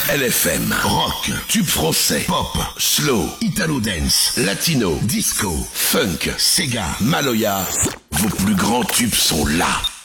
LFM, rock, tube français, pop, slow, italo dance, latino, disco, funk, Sega, Maloya. Vos plus grands tubes sont là.